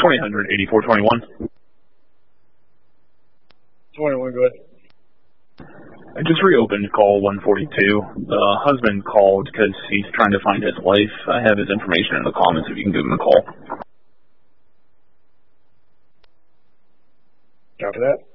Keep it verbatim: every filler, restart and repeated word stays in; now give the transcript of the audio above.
twenty hundred eighty-four twenty-one. twenty-one, go ahead. I just reopened call one forty-two. The husband called because he's trying to find his wife. I have his information in the comments if you can give him a call. Copy that.